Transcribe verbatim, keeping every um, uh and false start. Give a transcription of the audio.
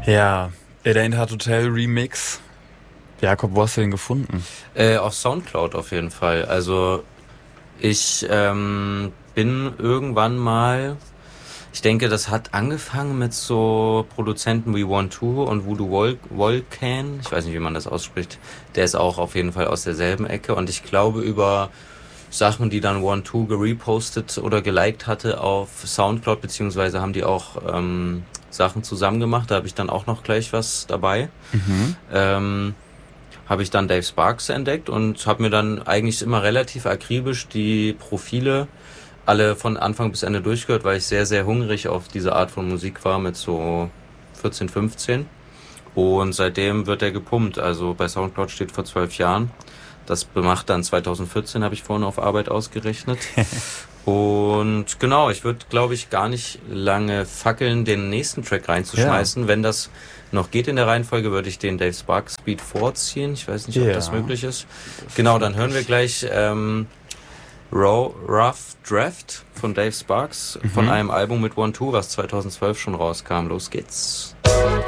Ja, It Ain't Hard to Tell Remix. Jakob, wo hast du den gefunden? Äh, auf Soundcloud auf jeden Fall. Also ich ähm, bin irgendwann mal, ich denke, das hat angefangen mit so Produzenten wie One Two und Voodoo Vol- Volcan. Ich weiß nicht, wie man das ausspricht. Der ist auch auf jeden Fall aus derselben Ecke. Und ich glaube, über Sachen, die dann One Two gerepostet oder geliked hatte auf Soundcloud, beziehungsweise haben die auch ähm, Sachen zusammen gemacht. Da habe ich dann auch noch gleich was dabei. Mhm. Ähm, habe ich dann Dave Sparks entdeckt und habe mir dann eigentlich immer relativ akribisch die Profile alle von Anfang bis Ende durchgehört, weil ich sehr, sehr hungrig auf diese Art von Musik war mit so vierzehn, fünfzehn. Und seitdem wird er gepumpt. Also bei Soundcloud steht vor zwölf Jahren. Das macht dann zwanzig vierzehn, habe ich vorhin auf Arbeit ausgerechnet. Und genau, ich würde, glaube ich, gar nicht lange fackeln, den nächsten Track reinzuschmeißen. Ja. Wenn das noch geht in der Reihenfolge, würde ich den Dave Sparks Beat vorziehen. Ich weiß nicht, ob ja. das möglich ist. Genau, dann hören wir gleich ähm, Rough Draft von Dave Sparks, mhm. von einem Album mit One Two, was zwanzig zwölf schon rauskam. Los geht's.